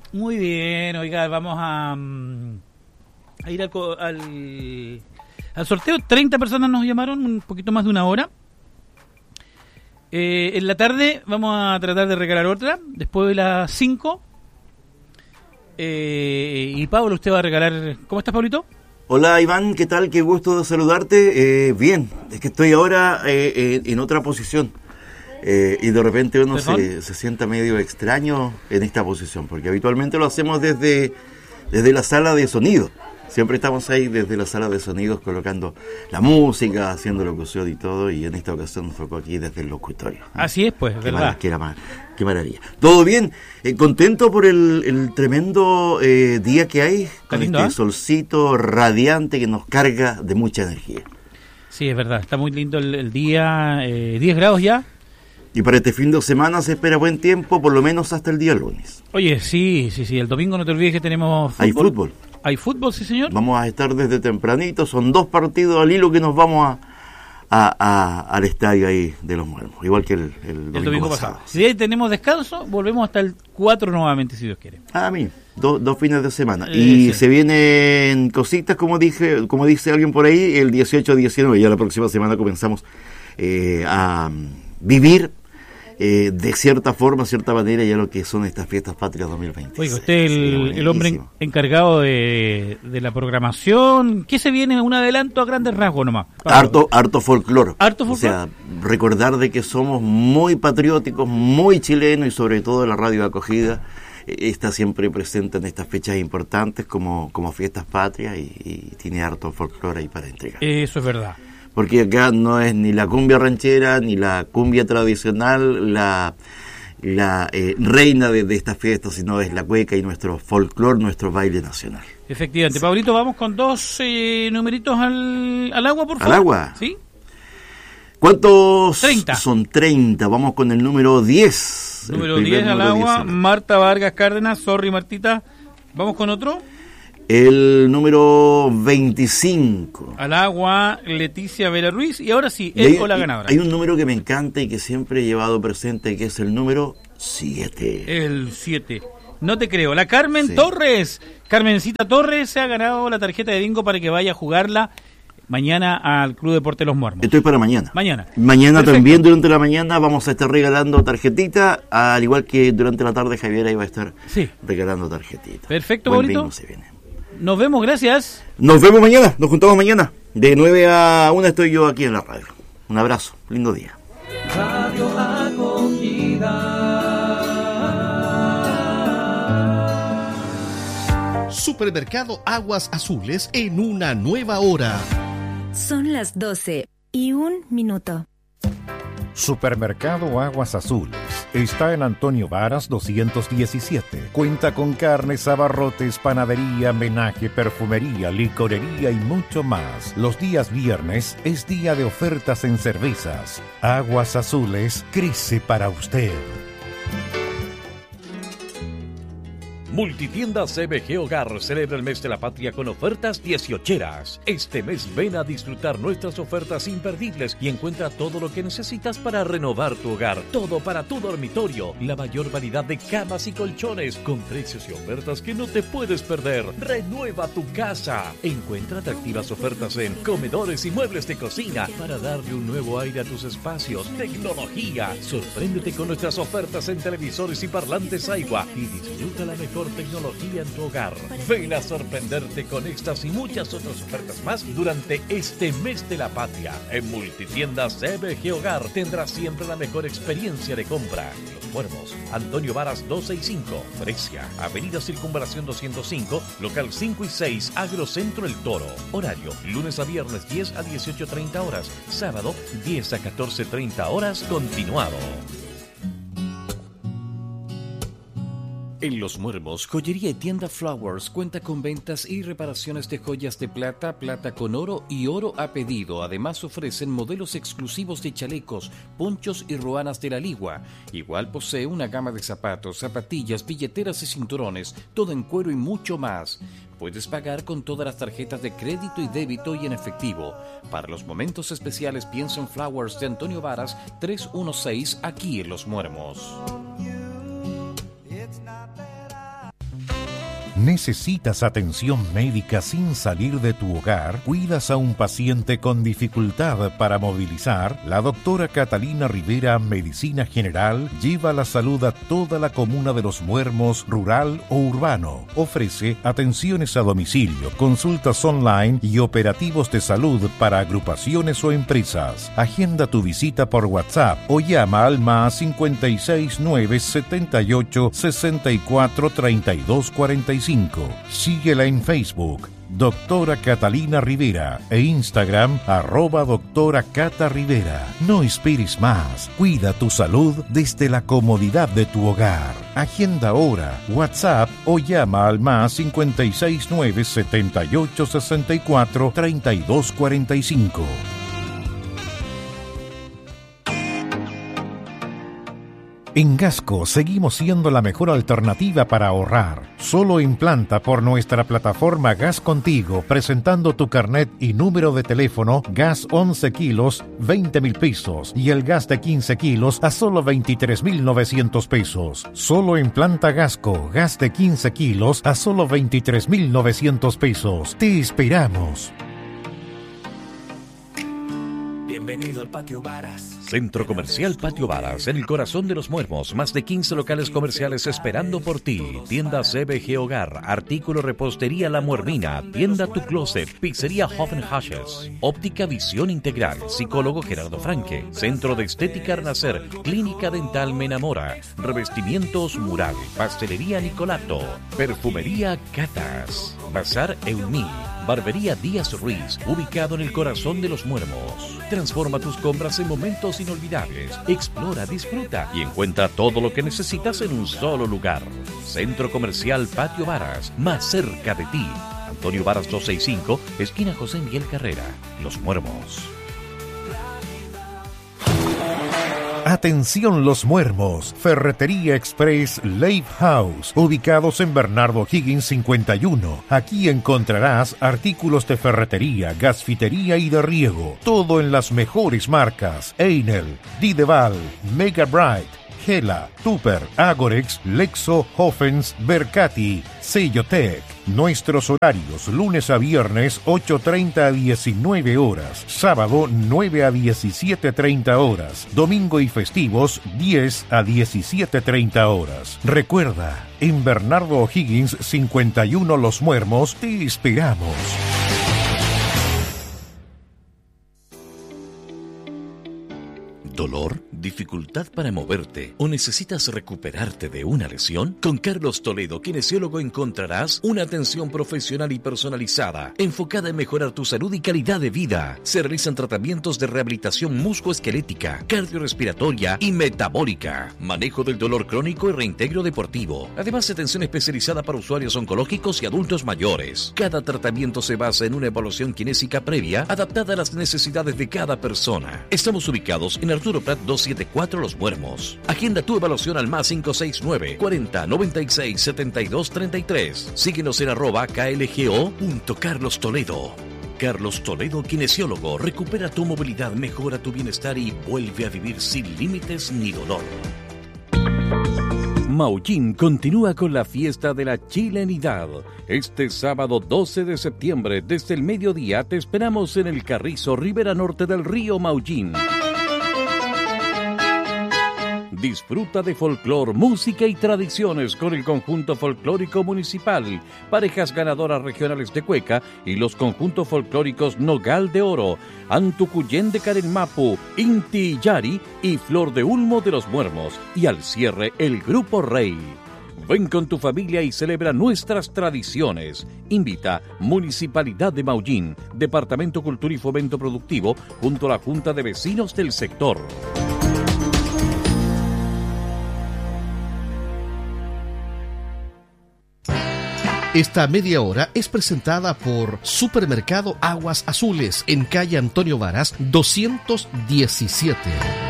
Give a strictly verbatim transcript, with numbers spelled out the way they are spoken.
Muy bien, oiga, vamos a, a ir al, al, al sorteo. treinta personas nos llamaron, un poquito más de una hora. Eh, en la tarde vamos a tratar de regalar otra, después de las cinco. Eh, y Pablo, usted va a regalar... ¿Cómo estás, Pablito? Hola, Iván, ¿qué tal? Qué gusto de saludarte. Eh, bien, es que estoy ahora eh, eh, en otra posición. Eh, y de repente uno se, se sienta medio extraño en esta posición, porque habitualmente lo hacemos desde, desde la sala de sonido. Siempre estamos ahí desde la sala de sonidos colocando la música, haciendo locución y todo, y en esta ocasión nos tocó aquí desde el locutorio. Así es, pues, qué ¿verdad? Mar, qué, mar, qué maravilla. ¿Todo bien? Eh, ¿Contento por el, el tremendo eh, día que hay? Con lindo, este ¿eh? solcito radiante que nos carga de mucha energía. Sí, es verdad, está muy lindo el, el día, eh, diez grados ya. Y para este fin de semana se espera buen tiempo, por lo menos hasta el día lunes. Oye, sí, sí, sí, el domingo no te olvides que tenemos fútbol. Hay fútbol. Hay fútbol, sí, señor. Vamos a estar desde tempranito, son dos partidos al hilo que nos vamos a, a, a al estadio ahí de Los Muermos, igual que el, el domingo, el domingo pasado. pasado. Si ahí tenemos descanso, volvemos hasta el cuatro nuevamente, si Dios quiere. Ah, mí, do, dos fines de semana. Eh, y sí. se vienen cositas, como dije, como dice alguien por ahí, el dieciocho diecinueve, ya la próxima semana comenzamos eh, a vivir Eh, de cierta forma, cierta manera, ya lo que son estas fiestas patrias dos mil veinte. Oiga, usted el, sí, el hombre en, encargado de, de la programación, ¿qué se viene? Un adelanto a grandes rasgos nomás. Harto, harto folclore. Harto folclore. O sea, recordar de que somos muy patrióticos, muy chilenos y sobre todo la radio acogida eh, está siempre presente en estas fechas importantes como, como fiestas patrias y, y tiene harto folclore ahí para entregar. Eso es verdad. Porque acá no es ni la cumbia ranchera, ni la cumbia tradicional, la, la eh, reina de, de estas fiestas, sino es la cueca y nuestro folclore, nuestro baile nacional. Efectivamente. Sí. Pablito, vamos con dos eh, numeritos al, al agua, por favor. ¿Al agua? ¿Sí? ¿Cuántos? treinta. Son treinta. Vamos con el número diez. Número diez al agua. Marta Vargas Cárdenas. Sorry, Martita. ¿Vamos con otro? El número veinticinco. Al agua, Leticia Vera Ruiz. Y ahora sí, él o la ganadora. Hay un número que me encanta y que siempre he llevado presente, que es el número siete. El siete. No te creo. La Carmen sí. Torres. Carmencita Torres se ha ganado la tarjeta de bingo para que vaya a jugarla mañana al Club Deporte Los Muermos. Esto es para mañana. Mañana. Mañana Perfecto. También durante la mañana vamos a estar regalando tarjetita, al igual que durante la tarde Javiera iba a estar sí. regalando tarjetita. Perfecto, Buen Pablito. bingo se viene. Nos vemos, gracias. Nos vemos mañana, nos juntamos mañana. De nueve a una estoy yo aquí en la radio. Un abrazo, lindo día. Radio Acogida. Supermercado Aguas Azules en una nueva hora. Son las doce y un minuto. Supermercado Aguas Azules está en Antonio Varas doscientos diecisiete. Cuenta con carnes, abarrotes, panadería, menaje, perfumería, licorería y mucho más. Los días viernes es día de ofertas en cervezas. Aguas Azules crece para usted. Multitienda C B G Hogar celebra el mes de la patria con ofertas dieciocheras. Este mes ven a disfrutar nuestras ofertas imperdibles y encuentra todo lo que necesitas para renovar tu hogar. Todo para tu dormitorio. La mayor variedad de camas y colchones con precios y ofertas que no te puedes perder. Renueva tu casa. Encuentra atractivas ofertas en comedores y muebles de cocina para darle un nuevo aire a tus espacios. Tecnología. Sorpréndete con nuestras ofertas en televisores y parlantes Aiwa y disfruta la mejor tecnología en tu hogar. Ven a sorprenderte con estas y muchas otras ofertas más durante este mes de la patria. En Multitienda C B G Hogar tendrás siempre la mejor experiencia de compra. Los Muermos, Antonio Varas doscientos sesenta y cinco, Brescia, Avenida Circunvalación doscientos cinco, local cinco y seis, Agrocentro El Toro. Horario, lunes a viernes diez a dieciocho treinta horas, sábado diez a catorce treinta horas, continuado. En Los Muermos, Joyería y Tienda Flowers cuenta con ventas y reparaciones de joyas de plata, plata con oro y oro a pedido. Además ofrecen modelos exclusivos de chalecos, ponchos y ruanas de la Ligua. Igual posee una gama de zapatos, zapatillas, billeteras y cinturones, todo en cuero y mucho más. Puedes pagar con todas las tarjetas de crédito y débito y en efectivo. Para los momentos especiales piensa en Flowers de Antonio Varas trescientos dieciséis aquí en Los Muermos. ¿Necesitas atención médica sin salir de tu hogar? ¿Cuidas a un paciente con dificultad para movilizar? La doctora Catalina Rivera, Medicina General, lleva la salud a toda la comuna de Los Muermos, rural o urbano. Ofrece atenciones a domicilio, consultas online y operativos de salud para agrupaciones o empresas. Agenda tu visita por WhatsApp o llama al más cincuenta y seis nueve setenta y ocho sesenta y cuatro treinta y dos cuarenta y cinco. Síguela en Facebook, Doctora Catalina Rivera, e Instagram, arroba Doctora Cata Rivera. No esperes más. Cuida tu salud desde la comodidad de tu hogar. Agenda ahora, WhatsApp o llama al más cincuenta y seis nueve setenta y ocho sesenta y cuatro treinta y dos cuarenta y cinco. En Gasco seguimos siendo la mejor alternativa para ahorrar. Solo implanta por nuestra plataforma Gas Contigo, presentando tu carnet y número de teléfono. Gas once kilos, veinte mil pesos. Y el gas de quince kilos a solo veintitrés mil novecientos pesos. Solo implanta Gasco, gas de quince kilos a solo veintitrés mil novecientos pesos. Te esperamos. Bienvenido al Patio Varas. Centro Comercial Patio Varas, en el corazón de Los Muermos. Más de quince locales comerciales esperando por ti. Tienda C B G Hogar, artículo repostería La Muermina, tienda Tu Closet, pizzería Hoffenhashes, óptica Visión Integral, psicólogo Gerardo Franque, centro de estética Renacer, clínica dental Me Enamora, revestimientos Mural, pastelería Nicolato, perfumería Catas, Bazar Eumí, barbería Díaz Ruiz, ubicado en el corazón de Los Muermos. Transforma tus compras en momentos inolvidables. Explora, disfruta y encuentra todo lo que necesitas en un solo lugar. Centro Comercial Patio Varas, más cerca de ti. Antonio Varas doscientos sesenta y cinco, esquina José Miguel Carrera, Los Muermos. Atención Los Muermos, Ferretería Express Leif House, ubicados en Bernardo Higgins cincuenta y uno. Aquí encontrarás artículos de ferretería, gasfitería y de riego, todo en las mejores marcas: Einel, Dideval, Mega Bright, Gela, Tupper, Agorex, Lexo, Hoffens, Bercati, Sellotec. Nuestros horarios: lunes a viernes ocho treinta a diecinueve horas, sábado nueve a diecisiete treinta horas, domingo y festivos diez a diecisiete treinta horas. Recuerda, en Bernardo O'Higgins cincuenta y uno Los Muermos te esperamos. ¿Dolor? ¿Dificultad para moverte? ¿O necesitas recuperarte de una lesión? Con Carlos Toledo, kinesiólogo, encontrarás una atención profesional y personalizada, enfocada en mejorar tu salud y calidad de vida. Se realizan tratamientos de rehabilitación musculoesquelética, cardiorrespiratoria y metabólica, manejo del dolor crónico y reintegro deportivo. Además, atención especializada para usuarios oncológicos y adultos mayores. Cada tratamiento se basa en una evaluación kinésica previa, adaptada a las necesidades de cada persona. Estamos ubicados en Arturo Prat doscientos setenta y cuatro Los Muermos. Agenda tu evaluación al más cinco seis nueve, cuarenta, noventa y seis, setenta y dos treinta y tres. Síguenos en arroba klgo punto Carlos Toledo. Carlos Toledo, kinesiólogo. Recupera tu movilidad, mejora tu bienestar y vuelve a vivir sin límites ni dolor. Maullín continúa con la fiesta de la chilenidad. Este sábado doce de septiembre, desde el mediodía, te esperamos en el Carrizo, ribera norte del río Maullín. Disfruta de folclor, música y tradiciones con el conjunto folclórico municipal, parejas ganadoras regionales de cueca y los conjuntos folclóricos Nogal de Oro, Antucuyén de Carenmapu, Inti Yari y Flor de Ulmo de Los Muermos. Y al cierre, el Grupo Rey. Ven con tu familia y celebra nuestras tradiciones. Invita Municipalidad de Maullín, Departamento Cultura y Fomento Productivo, junto a la Junta de Vecinos del sector. Esta media hora es presentada por Supermercado Aguas Azules en calle Antonio Varas doscientos diecisiete.